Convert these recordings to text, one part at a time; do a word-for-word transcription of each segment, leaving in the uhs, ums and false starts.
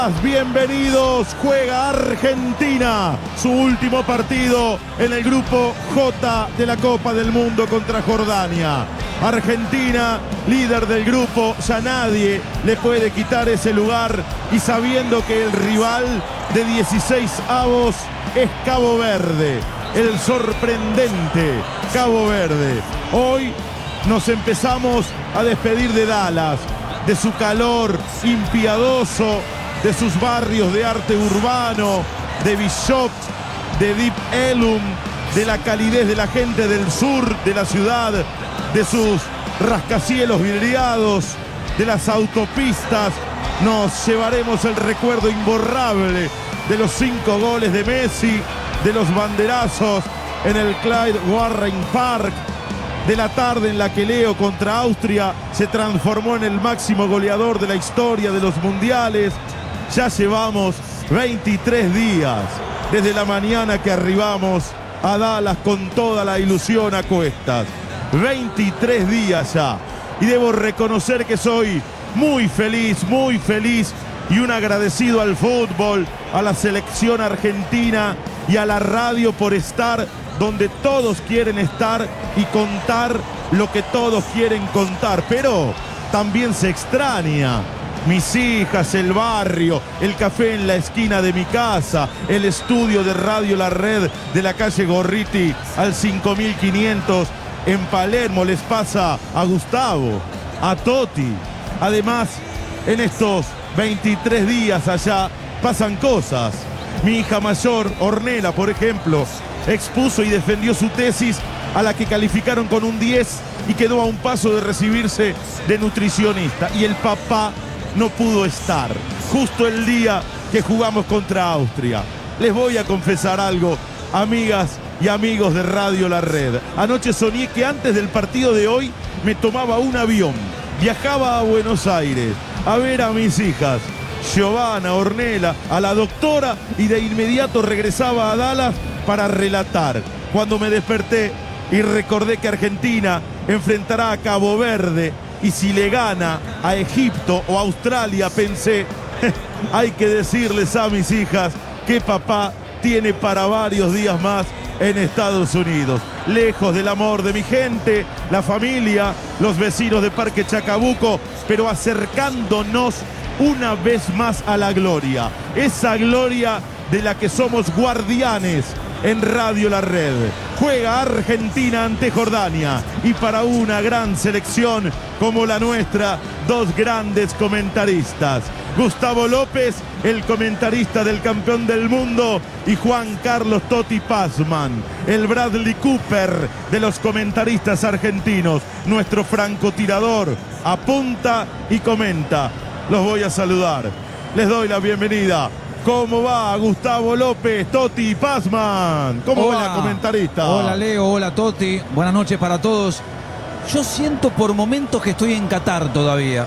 Bienvenidos, juega Argentina, su último partido en el grupo J de la Copa del Mundo contra Jordania. Argentina, líder del grupo, ya nadie le puede quitar ese lugar y sabiendo que el rival de dieciséis avos es Cabo Verde, el sorprendente Cabo Verde. Hoy nos empezamos a despedir de Dallas, de su calor impiadoso, de sus barrios de arte urbano, de Bishop, de Deep Ellum, de la calidez de la gente del sur de la ciudad, de sus rascacielos vidriados, de las autopistas. Nos llevaremos el recuerdo imborrable de los cinco goles de Messi, de los banderazos en el Clyde Warren Park, de la tarde en la que Leo contra Austria se transformó en el máximo goleador de la historia de los mundiales. Ya llevamos veintitrés días desde la mañana que arribamos a Dallas con toda la ilusión a cuestas. veintitrés días ya. Y debo reconocer que soy muy feliz, muy feliz y un agradecido al fútbol, a la selección argentina y a la radio por estar donde todos quieren estar y contar lo que todos quieren contar. Pero también se extraña mis hijas, el barrio, el café en la esquina de mi casa, el estudio de Radio La Red de la calle Gorriti al cinco mil quinientos en Palermo. Les pasa a Gustavo, a Toti. Además, en estos veintitrés días allá pasan cosas. Mi hija mayor, Ornella, por ejemplo, expuso y defendió su tesis a la que calificaron con un diez y quedó a un paso de recibirse de nutricionista. Y el papá no pudo estar justo el día que jugamos contra Austria. Les voy a confesar algo, amigas y amigos de Radio La Red. Anoche soñé que antes del partido de hoy me tomaba un avión, viajaba a Buenos Aires a ver a mis hijas, Giovanna, Ornella, a la doctora, y de inmediato regresaba a Dallas para relatar. Cuando me desperté y recordé que Argentina enfrentará a Cabo Verde, y si le gana a Egipto o Australia, pensé, hay que decirles a mis hijas que papá tiene para varios días más en Estados Unidos. Lejos del amor de mi gente, la familia, los vecinos de Parque Chacabuco, pero acercándonos una vez más a la gloria. Esa gloria de la que somos guardianes en Radio La Red. Juega Argentina ante Jordania y para una gran selección como la nuestra, dos grandes comentaristas. Gustavo López, el comentarista del campeón del mundo, y Juan Carlos Toti Pazman, el Bradley Cooper de los comentaristas argentinos. Nuestro francotirador apunta y comenta. Los voy a saludar. Les doy la bienvenida. ¿Cómo va Gustavo López, Toti Pazman? ¿Cómo hola, va, comentarista? Hola Leo, hola Toti, buenas noches para todos. Yo siento por momentos que estoy en Qatar todavía.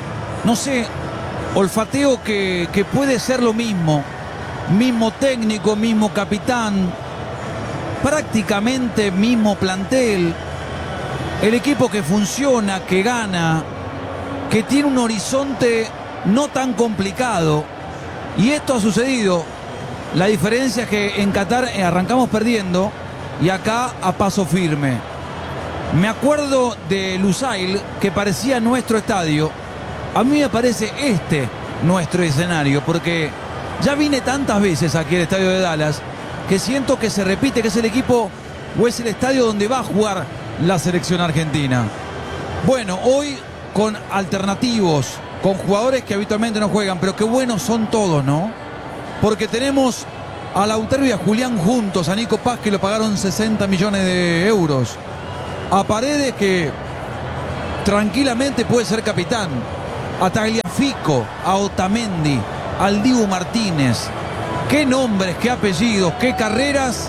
No sé, olfateo que, que puede ser lo mismo. Mismo técnico, mismo capitán, prácticamente mismo plantel. El equipo que funciona, que gana, que tiene un horizonte no tan complicado. Y esto ha sucedido. La diferencia es que en Qatar arrancamos perdiendo y acá a paso firme. Me acuerdo de Lusail, que parecía nuestro estadio. A mí me parece este nuestro escenario, porque ya vine tantas veces aquí al estadio de Dallas que siento que se repite, que es el equipo o es el estadio donde va a jugar la selección argentina. Bueno, hoy con alternativos, con jugadores que habitualmente no juegan, pero qué buenos son todos, ¿no? Porque tenemos a Lautaro y a Julián juntos, a Nico Paz, que lo pagaron sesenta millones de euros, a Paredes, que tranquilamente puede ser capitán, a Tagliafico, a Otamendi, al Dibu Martínez. Qué nombres, qué apellidos, qué carreras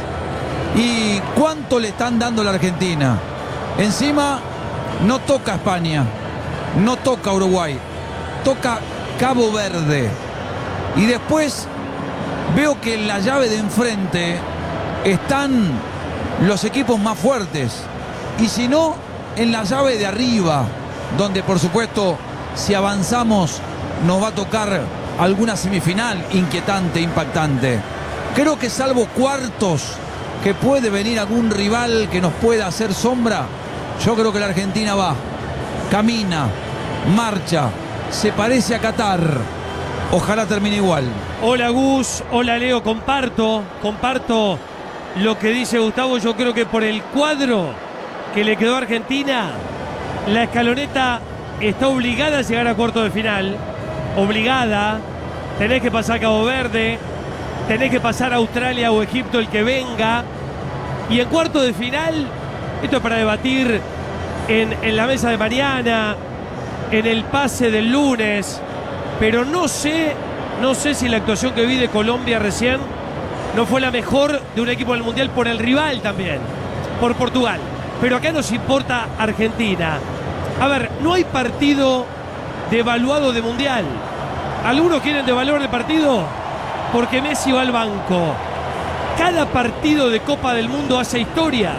y cuánto le están dando a la Argentina. Encima no toca España, no toca Uruguay, toca Cabo Verde. Y después veo que en la llave de enfrente están los equipos más fuertes. Y si no, en la llave de arriba, donde por supuesto si avanzamos nos va a tocar alguna semifinal inquietante, impactante. Creo que salvo cuartos, que puede venir algún rival que nos pueda hacer sombra, yo creo que la Argentina va, camina, marcha, se parece a Qatar. Ojalá termine igual. Hola Gus, hola Leo, comparto, comparto lo que dice Gustavo. Yo creo que por el cuadro que le quedó a Argentina, la escaloneta está obligada a llegar a cuarto de final. Obligada. Tenés que pasar a Cabo Verde, tenés que pasar a Australia o Egipto, el que venga. Y en cuarto de final, esto es para debatir en, en la mesa de mañana, en el pase del lunes. Pero no sé, no sé si la actuación que vi de Colombia recién no fue la mejor de un equipo del Mundial por el rival también, por Portugal. Pero acá nos importa Argentina. A ver, no hay partido devaluado de Mundial. Algunos quieren devaluar el partido porque Messi va al banco. Cada partido de Copa del Mundo hace historia.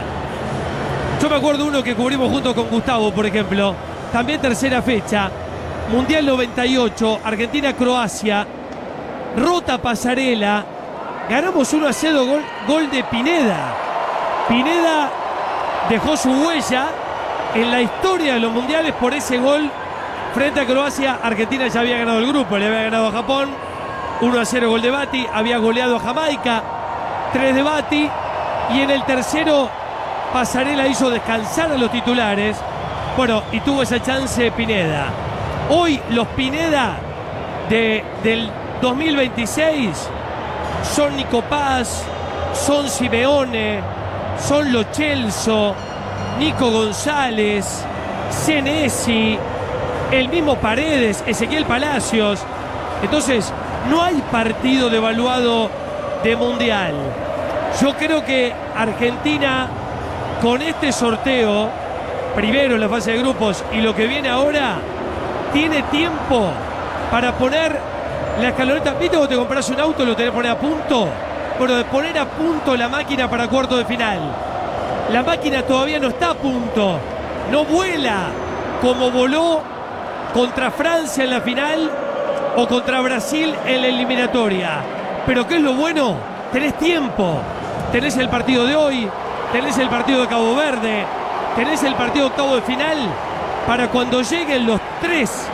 Yo me acuerdo uno que cubrimos junto con Gustavo, por ejemplo. También tercera fecha. Mundial noventa y ocho, Argentina-Croacia. Rota Pasarela. Ganamos uno a cero, gol, gol de Pineda. Pineda dejó su huella en la historia de los mundiales por ese gol frente a Croacia. Argentina ya había ganado el grupo, le había ganado a Japón. uno a cero, gol de Bati. Había goleado a Jamaica. tres de Bati. Y en el tercero, Pasarela hizo descansar a los titulares. Bueno, y tuvo esa chance Pineda. Hoy los Pineda de, del dos mil veintiséis son Nico Paz, son Simeone, son Lo Celso, Nico González, Senesi, el mismo Paredes, Ezequiel Palacios. Entonces, no hay partido devaluado de Mundial. Yo creo que Argentina, con este sorteo, primero en la fase de grupos y lo que viene ahora, tiene tiempo para poner la escaloneta. ¿Viste cuando te compras un auto y lo tenés que poner a punto? Bueno, de poner a punto la máquina para cuarto de final. La máquina todavía no está a punto. No vuela como voló contra Francia en la final o contra Brasil en la eliminatoria. Pero ¿qué es lo bueno? Tenés tiempo. Tenés el partido de hoy, tenés el partido de Cabo Verde, tenés el partido de octavo de final para cuando lleguen los tres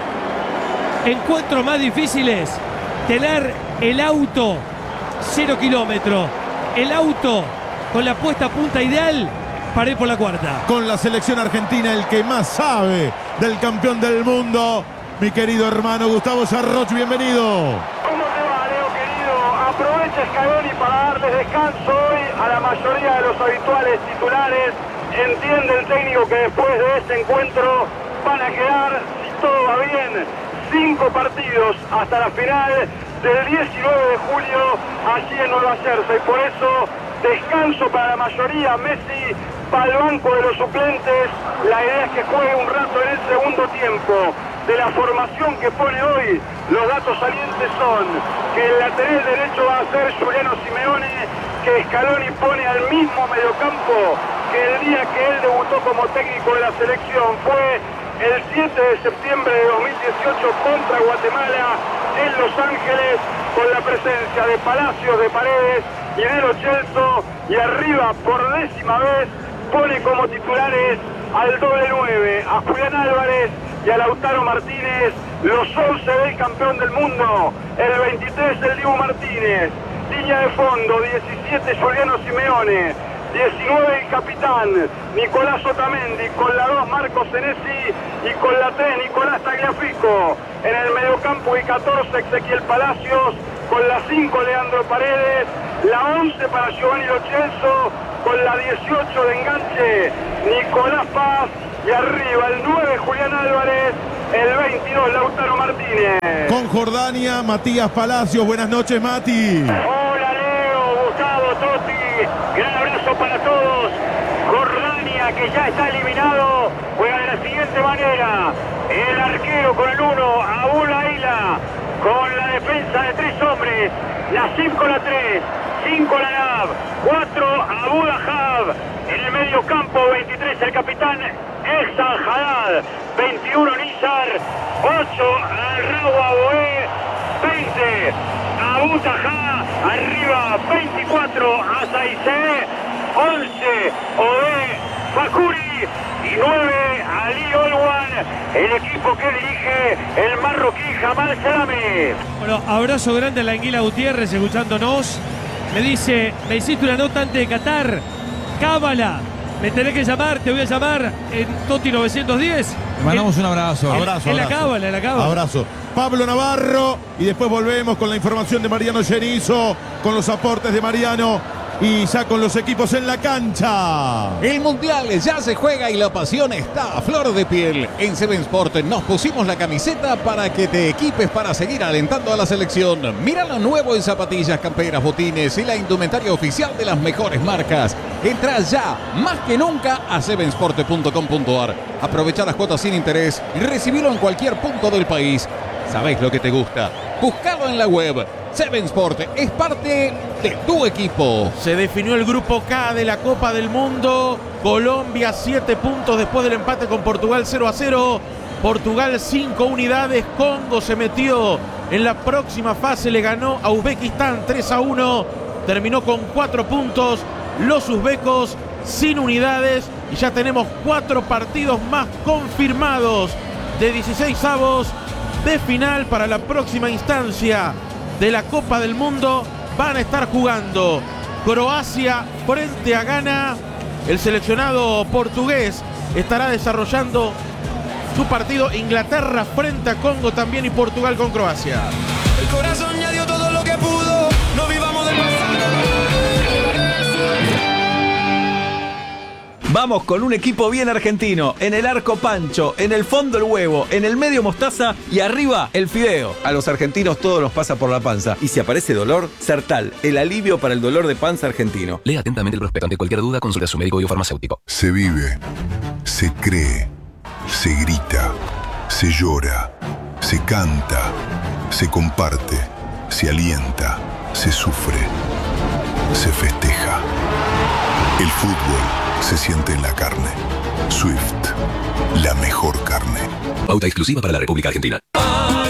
encuentros más difíciles, tener el auto cero kilómetros, el auto con la puesta a punta ideal para ir por la cuarta. Con la selección argentina, el que más sabe del campeón del mundo, mi querido hermano Gustavo Sarroch, bienvenido. ¿Cómo te va, Leo, querido? Aprovecha Scaloni para darles descanso hoy a la mayoría de los habituales titulares. Entiende el técnico que después de este encuentro van a quedar, si todo va bien, cinco partidos hasta la final del diecinueve de julio allí en Nueva Jersey. Por eso, descanso para la mayoría. Messi va al banco de los suplentes. La idea es que juegue un rato en el segundo tiempo. De la formación que pone hoy, los datos salientes son que el lateral derecho va a ser Giuliano Simeone, que Scaloni pone al mismo mediocampo que el día que él debutó como técnico de la selección. Fue el siete de septiembre de dos mil dieciocho contra Guatemala en Los Ángeles, con la presencia de Palacios, de Paredes y de Lo Celso, y arriba por décima vez pone como titulares al doble nueve, a Julián Álvarez y a Lautaro Martínez, los once del campeón del mundo, el veintitrés el Dibu Martínez, línea de fondo, diecisiete Giuliano Simeone, diecinueve el capitán Nicolás Otamendi, con la dos Marcos Senesi y con la tres Nicolás Tagliafico. En el mediocampo y catorce Ezequiel Palacios, con la cinco Leandro Paredes, la once para Giovanni Lo Celso, con la dieciocho de enganche Nicolás Paz, y arriba el nueve Julián Álvarez, el veintidós Lautaro Martínez. Con Jordania, Matías Palacios. Buenas noches, Mati. Hola Leo, Gustavo, Totti, gran abrazo para todos. Jordania, que ya está eliminado, juega de la siguiente manera: el arquero con el uno, Abul Aila, con la defensa de tres hombres, Nassim con la tres, cinco la Nab, cuatro Abu Dahab, en el medio campo veintitrés el capitán Ehsan Haddad, veintiuno Nizar, ocho Al-Rawa Boé, veinte a Butajá, arriba veinticuatro a Saizé, once Ode Fakuri y nueve Ali Olwan, el equipo que dirige el marroquí Jamal Salami. Bueno, abrazo grande a la Anguila Gutiérrez escuchándonos. Me dice, me hiciste una nota antes de Qatar. Cábala, me tenés que llamar, te voy a llamar en Toti novecientos diez. Le mandamos un abrazo. En, Abrazo, en la abrazo. cábala, en la cábala. Abrazo. Pablo Navarro y después volvemos con la información de Mariano Genizo, con los aportes de Mariano y ya con los equipos en la cancha. El Mundial ya se juega y la pasión está a flor de piel. En Seven Sport nos pusimos la camiseta para que te equipes para seguir alentando a la selección. Mira lo nuevo en zapatillas, camperas, botines y la indumentaria oficial de las mejores marcas. Entra ya, más que nunca, a seven sport punto com punto a r. Aprovecha las cuotas sin interés y recibilo en cualquier punto del país. ¿Sabés lo que te gusta? Buscalo en la web. Seven Sport es parte de tu equipo. Se definió el grupo K de la Copa del Mundo. Colombia siete puntos después del empate con Portugal cero a cero. Portugal cinco unidades. Congo se metió en la próxima fase. Le ganó a Uzbekistán tres a uno. Terminó con cuatro puntos. Los uzbecos sin unidades. Y ya tenemos cuatro partidos más confirmados de dieciséis avos de final para la próxima instancia de la Copa del Mundo. Van a estar jugando Croacia frente a Ghana. El seleccionado portugués estará desarrollando su partido. Inglaterra frente a Congo también y Portugal con Croacia. El corazón ya dio todo lo que pudo. No vivamos del pasado. Vamos con un equipo bien argentino. En el arco Pancho, en el fondo el huevo, en el medio mostaza y arriba el fideo. A los argentinos todo nos pasa por la panza. Y si aparece dolor, Sertal, el alivio para el dolor de panza argentino. Lea atentamente el prospecto. Ante cualquier duda, consulte a su médico biofarmacéutico. Se vive, se cree, se grita, se llora, se canta, se comparte, se alienta, se sufre, se festeja. El fútbol se siente en la carne. Swift, la mejor carne. Pauta exclusiva para la República Argentina.